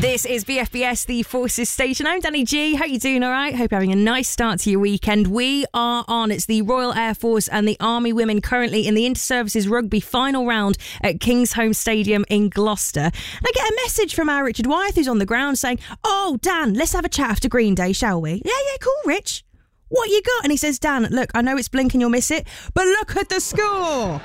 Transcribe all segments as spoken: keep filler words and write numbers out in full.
This is B F B S, the Forces Station. I'm Danny G. Hope you're doing all right. Hope you're having a nice start to your weekend. We are on. It's the Royal Air Force and the Army women currently in the Inter-Services Rugby final round at Kingsholm Stadium in Gloucester. And I get a message from our Richard Wyeth, who's on the ground, saying, "Oh, Dan, let's have a chat after Green Day, shall we?" Yeah, yeah, cool, Rich. What you got? And he says, "Dan, look, I know it's blink and you'll miss it, but look at the score."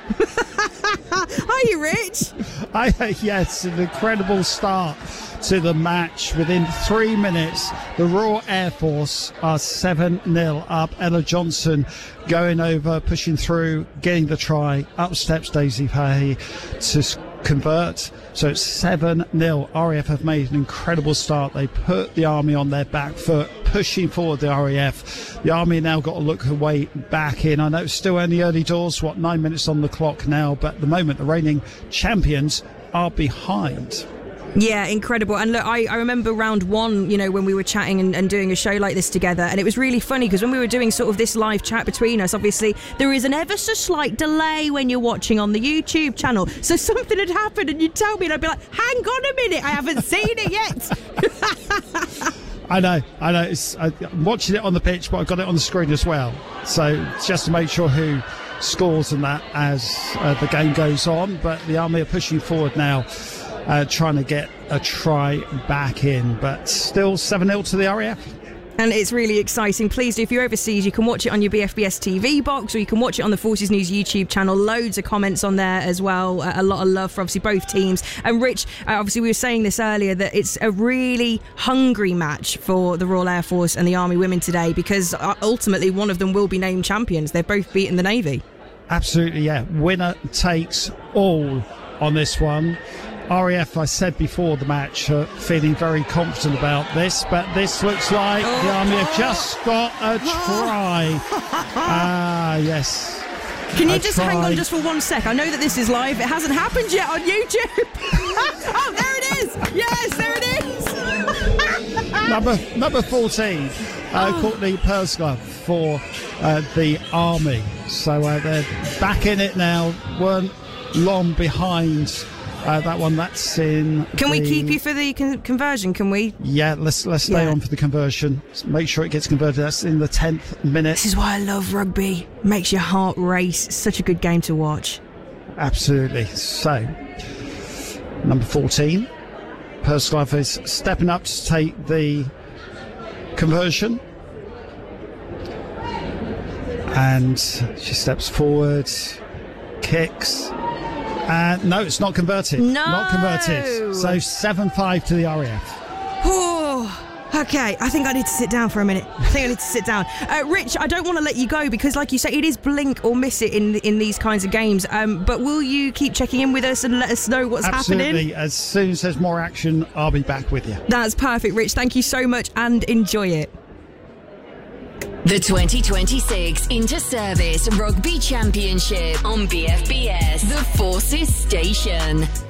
Are you, Rich? I, yes, an incredible start to the match. Within three minutes, the Royal Air Force are seven nil up. Ella Johnson going over, pushing through, getting the try. Up steps Daisy Fahey to convert. So it's seven nil. R A F have made an incredible start. They put the Army on their back foot, pushing forward the R A F. The Army now got to look her way back in. I know it's still only early doors, what, nine minutes on the clock now, but at the moment the reigning champions are behind. Yeah, incredible. And look, I, I remember round one, you know, when we were chatting and, and doing a show like this together, and it was really funny because when we were doing sort of this live chat between us, obviously there is an ever so slight delay when you're watching on the YouTube channel. So something had happened and you'd tell me and I'd be like, hang on a minute, I haven't seen it yet. I know, I know. It's, I'm watching it on the pitch, but I've got it on the screen as well. So just to make sure who scores and that as uh, the game goes on. But the Army are pushing forward now, uh, trying to get a try back in. But still seven nil to the R A F. And it's really exciting. Please do, if you're overseas, you can watch it on your B F B S T V box, or you can watch it on the Forces News YouTube channel. Loads of comments on there as well. Uh, a lot of love for obviously both teams. And Rich, uh, obviously we were saying this earlier, that it's a really hungry match for the Royal Air Force and the Army women today, because uh, ultimately one of them will be named champions. They've both beaten the Navy. Absolutely, yeah. Winner takes all on this one. R A F, I said before the match, uh, feeling very confident about this, but this looks like oh, the Army have just got a try. Ah, yes. Can you a just try. hang on just for one sec? I know that this is live. It hasn't happened yet on YouTube. Oh, there it is. Yes, there it is. number number fourteen, uh, oh. Courtney Pursglove for uh, the Army. So uh, they're back in it now. Weren't long behind. Uh, that one, that's in. Can the... we keep you for the con- conversion? Can we? Yeah, let's let's stay yeah. on for the conversion. Make sure it gets converted. That's in the tenth minute. This is why I love rugby. Makes your heart race. It's such a good game to watch. Absolutely. So, number fourteen, Pursglove is stepping up to take the conversion, and she steps forward, kicks. Uh, no, it's not converted. No! Not converted. So seven five to the R A F. Oh, okay. I think I need to sit down for a minute. I think I need to sit down. Uh, Rich, I don't want to let you go because, like you say, it is blink or miss it in in these kinds of games. Um, but will you keep checking in with us and let us know what's Absolutely. happening? As soon as there's more action, I'll be back with you. That's perfect, Rich. Thank you so much and enjoy it. The twenty twenty-six Inter-Service Rugby Championship on B F B S, the Forces Station.